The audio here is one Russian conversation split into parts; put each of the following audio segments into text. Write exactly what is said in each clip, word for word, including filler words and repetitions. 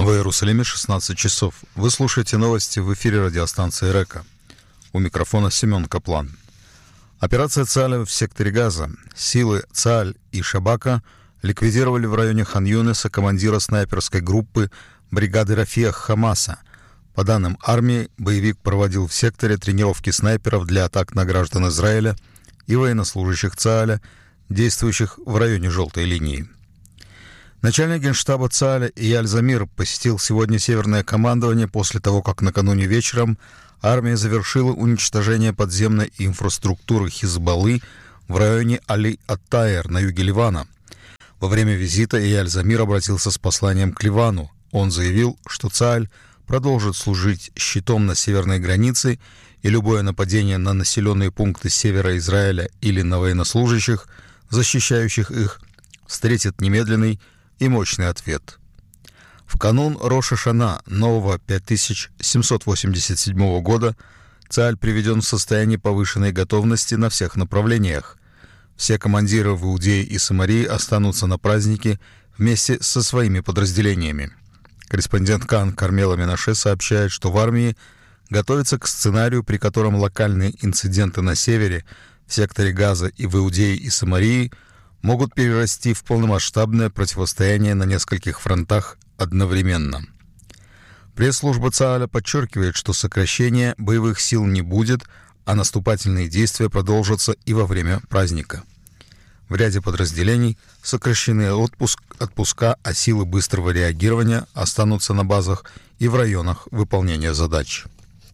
В Иерусалиме шестнадцать часов. Вы слушаете новости в эфире радиостанции Река. У микрофона Семен Каплан. Операция ЦААля в секторе Газа. Силы ЦААль и Шабака ликвидировали в районе Хан-Юниса командира снайперской группы бригады Рафиах Хамаса. По данным армии, боевик проводил в секторе тренировки снайперов для атак на граждан Израиля и военнослужащих ЦААля, действующих в районе желтой линии. Начальник генштаба ЦААля Эйяль Замир посетил сегодня Северное командование после того, как накануне вечером армия завершила уничтожение подземной инфраструктуры Хизбаллы в районе Али-ат-Тайр на юге Ливана. Во время визита Эйяль Замир обратился с посланием к Ливану. Он заявил, что ЦААль продолжит служить щитом на северной границе, и любое нападение на населенные пункты севера Израиля или на военнослужащих, защищающих их, встретит немедленный и мощный ответ. В канун Рош ха-Шана нового пять тысяч семьсот восемьдесят седьмого года ЦААль приведен в состояние повышенной готовности на всех направлениях. Все командиры в Иудее и Самарии останутся на празднике вместе со своими подразделениями. Корреспондент КАН Кармела Менаше сообщает, что в армии готовится к сценарию, при котором локальные инциденты на севере, в секторе Газа и в Иудее и Самарии могут перерасти в полномасштабное противостояние на нескольких фронтах одновременно. Пресс-служба ЦААля подчеркивает, что сокращения боевых сил не будет, а наступательные действия продолжатся и во время праздника. В ряде подразделений сокращены отпуск, отпуска, а силы быстрого реагирования останутся на базах и в районах выполнения задач.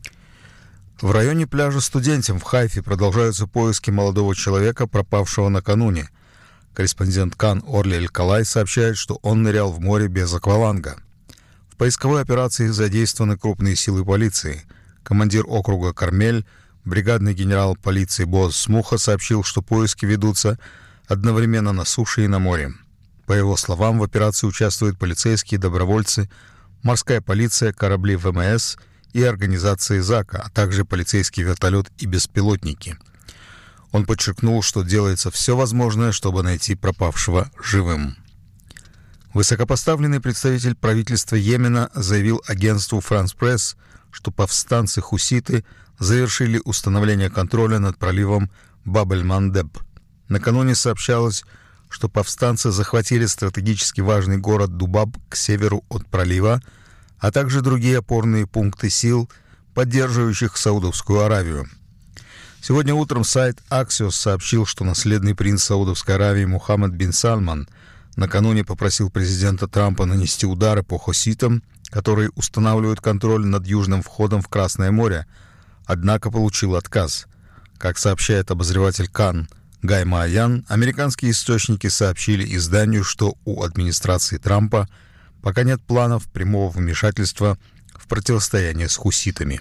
В районе пляжа Студентим в Хайфе продолжаются поиски молодого человека, пропавшего накануне. Корреспондент КАН Орли Эль-Калай сообщает, что он нырял в море без акваланга. В поисковой операции задействованы крупные силы полиции. Командир округа Кармель, бригадный генерал полиции Боз Смуха сообщил, что поиски ведутся одновременно на суше и на море. По его словам, в операции участвуют полицейские, добровольцы, морская полиция, корабли ВМС и организации ЗАКа, а также полицейский вертолет и беспилотники. Он подчеркнул, что делается все возможное, чтобы найти пропавшего живым. Высокопоставленный представитель правительства Йемена заявил агентству «Франс Пресс», что повстанцы-хуситы завершили установление контроля над проливом Баб-эль-Мандеб. Накануне сообщалось, что повстанцы захватили стратегически важный город Дубаб к северу от пролива, а также другие опорные пункты сил, поддерживающих Саудовскую Аравию. Сегодня утром сайт Axios сообщил, что наследный принц Саудовской Аравии Мухаммед бин Сальман накануне попросил президента Трампа нанести удары по хуситам, которые устанавливают контроль над южным входом в Красное море, однако получил отказ. Как сообщает обозреватель КАН Гай Мааян, американские источники сообщили изданию, что у администрации Трампа пока нет планов прямого вмешательства в противостояние с хуситами.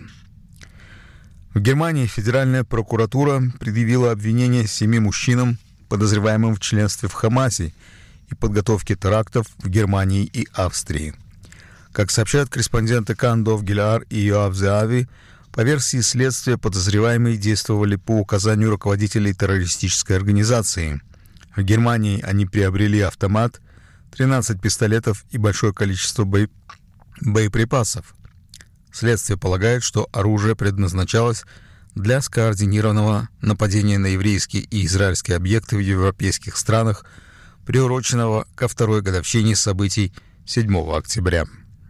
В Германии Федеральная прокуратура предъявила обвинение семи мужчинам, подозреваемым в членстве в Хамасе и подготовке терактов в Германии и Австрии. Как сообщают корреспонденты КАН Дов Гиляар и Йоав Зеави, по версии следствия подозреваемые действовали по указанию руководителей террористической организации. В Германии они приобрели автомат, тринадцать пистолетов и большое количество бо... боеприпасов. Следствие полагает, что оружие предназначалось для скоординированного нападения на еврейские и израильские объекты в европейских странах, приуроченного ко второй годовщине событий седьмого октября.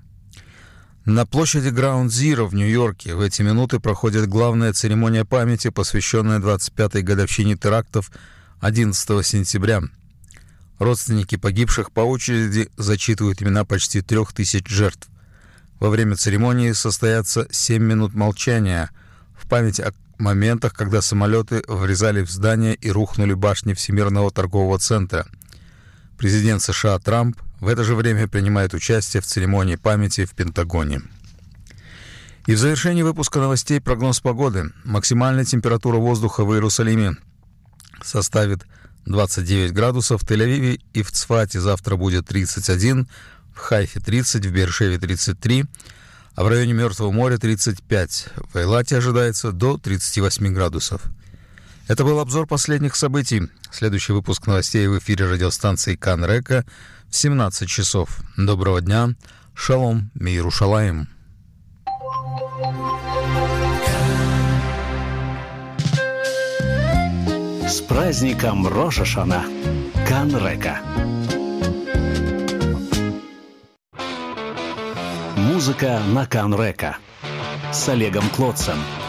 На площади Ground Zero в Нью-Йорке в эти минуты проходит главная церемония памяти, посвященная двадцать пятой годовщине терактов одиннадцатого сентября. Родственники погибших по очереди зачитывают имена почти трех тысяч жертв. Во время церемонии состоятся семь минут молчания в память о моментах, когда самолеты врезали в здание и рухнули башни Всемирного торгового центра. Президент США Трамп в это же время принимает участие в церемонии памяти в Пентагоне. И в завершении выпуска новостей прогноз погоды. Максимальная температура воздуха в Иерусалиме составит двадцать девять градусов, в Тель-Авиве и в Цфате завтра будет тридцать один, в Хайфе тридцать, в Беэр-Шеве тридцать три, а в районе Мертвого моря тридцать пять. В Эйлате ожидается до тридцати восьми градусов. Это был обзор последних событий. Следующий выпуск новостей в эфире радиостанции КАН Река в семнадцать часов. Доброго дня. Шалом Миерушалаим. С праздником Рош ха-Шана! Кан Река. Музыка на Кан Река с Олегом Клотцем.